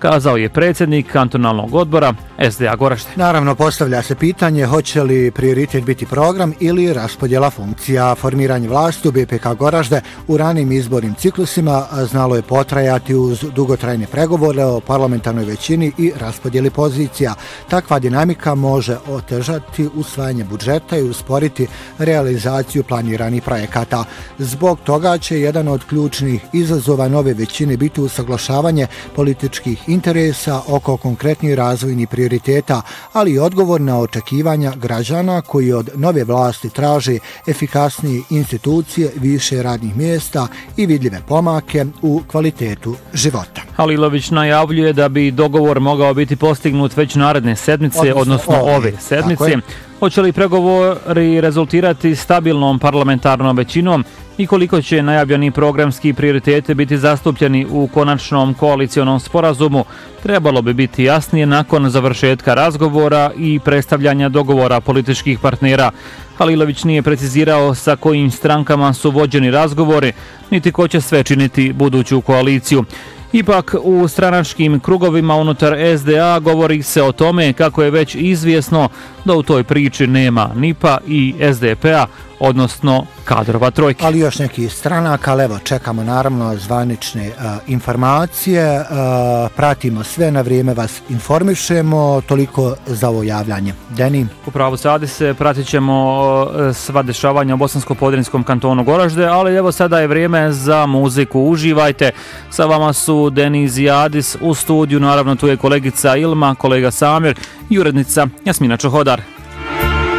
kazao je predsjednik kantonalnog odbora SDA Goražde. Naravno, postavlja se pitanje hoće li prioritet biti program ili raspodjela funkcija. Formiranje vlasti u BPK Goražde u ranim izbornim ciklusima znalo je potrajati uz dugotrajne pregovore o parlamentarnoj većini i raspodjeli pozicija. Takva dinamika može otežati usvajanje budžeta i usporiti realizaciju planiranih projekata. Zbog toga će jedan od ključnih izazova nove većine biti usaglašavanje političkih interesa oko konkretnih razvojnih prioriteta, ali i odgovor na očekivanja građana koji od nove vlasti traže efikasnije institucije, više radnih mjesta i vidljive pomake u kvalitetu života. Halilović najavljuje da bi dogovor mogao biti postignut već naredne sedmice, odnosno ove sedmice. Hoće li pregovori rezultirati stabilnom parlamentarnom većinom i koliko će najavljeni programski prioriteti biti zastupljeni u konačnom koalicionom sporazumu, trebalo bi biti jasnije nakon završetka razgovora i predstavljanja dogovora političkih partnera. Halilović nije precizirao sa kojim strankama su vođeni razgovori, niti ko će sve činiti buduću koaliciju. Ipak u stranačkim krugovima unutar SDA govori se o tome kako je već izvjesno da u toj priči nema NIP-a i SDP-a, odnosno kadrova trojke. Ali još neki stranaka, ali evo čekamo naravno zvanične informacije, pratimo sve, na vrijeme vas informišemo, toliko za ovo javljanje. Deni? Upravo sadi se, pratit ćemo sva dešavanja u Bosansko-Podrinjskom kantonu Goražde, ali evo sada je vrijeme za muziku, uživajte. Sa vama su Deniz i Adis u studiju, naravno tu je kolegica Ilma, kolega Samir i urednica Jasmina Čohodar.